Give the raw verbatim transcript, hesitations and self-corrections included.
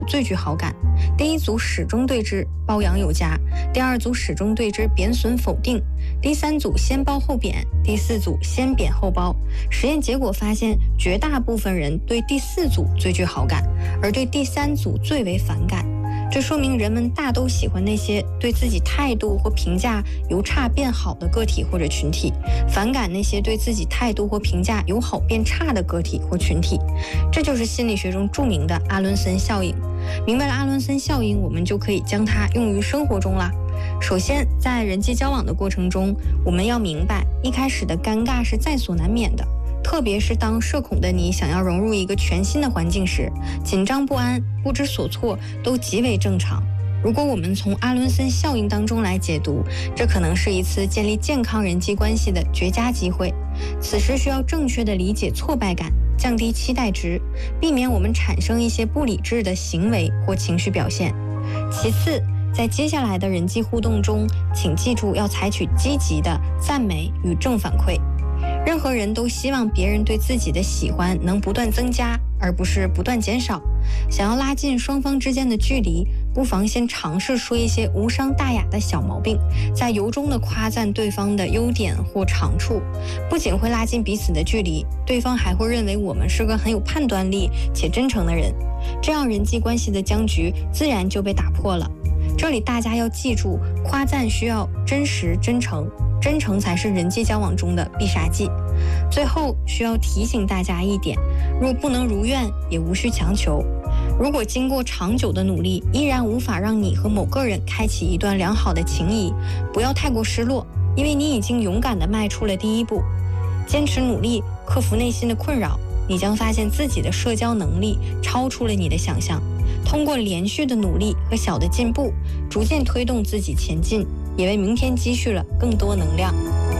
最具好感，第一组始终对之褒扬有加，第二组始终对之贬损否定，第三组先褒后贬，第四组先贬后褒。实验结果发现，绝大部分人对第四组最具好感，而对第三组最为反感。这说明人们大都喜欢那些对自己态度或评价由差变好的个体或者群体，反感那些对自己态度或评价由好变差的个体或群体。这就是心理学中著名的阿伦森效应。明白了阿伦森效应，我们就可以将它用于生活中啦。首先，在人际交往的过程中，我们要明白，一开始的尴尬是在所难免的。特别是当社恐的你想要融入一个全新的环境时，紧张不安、不知所措都极为正常。如果我们从阿伦森效应当中来解读，这可能是一次建立健康人际关系的绝佳机会。此时需要正确的理解挫败感，降低期待值，避免我们产生一些不理智的行为或情绪表现。其次，在接下来的人际互动中，请记住要采取积极的赞美与正反馈。任何人都希望别人对自己的喜欢能不断增加，而不是不断减少。想要拉近双方之间的距离，不妨先尝试说一些无伤大雅的小毛病，在由衷地夸赞对方的优点或长处。不仅会拉近彼此的距离，对方还会认为我们是个很有判断力且真诚的人，这样人际关系的僵局自然就被打破了。这里大家要记住，夸赞需要真实真诚，真诚才是人际交往中的必杀技。最后需要提醒大家一点，若不能如愿，也无需强求。如果经过长久的努力，依然无法让你和某个人开启一段良好的情谊，不要太过失落，因为你已经勇敢地迈出了第一步。坚持努力，克服内心的困扰，你将发现自己的社交能力超出了你的想象。通过连续的努力和小的进步，逐渐推动自己前进，也为明天积蓄了更多能量。